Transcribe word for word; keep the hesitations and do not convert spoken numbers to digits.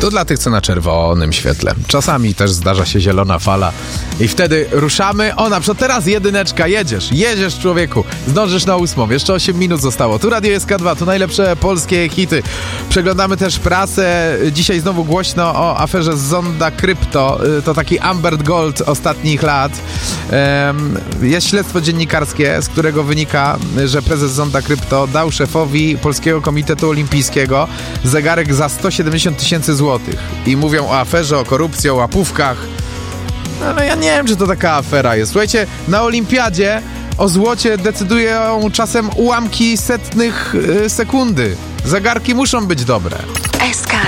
To dla tych, co na czerwonym świetle. Czasami też zdarza się zielona fala i wtedy ruszamy. O, na przykład teraz jedyneczka, jedziesz, jedziesz człowieku, zdążysz na ósmą, jeszcze osiem minut zostało. Tu Radio S K dwa, tu najlepsze polskie hity. Przeglądamy też prasę. Dzisiaj znowu głośno o aferze Zonda Krypto. To taki Amber Gold ostatnich lat. Jest śledztwo dziennikarskie, z którego wynika, że prezes Zonda Krypto dał szefowi Polskiego Komitetu Olimpijskiego zegarek za sto siedemdziesiąt tysięcy złotych. I mówią o aferze, o korupcji, o łapówkach. No, no ja nie wiem, czy to taka afera jest. Słuchajcie, na olimpiadzie o złocie decydują czasem ułamki setnych yy, sekundy. Zegarki muszą być dobre. S K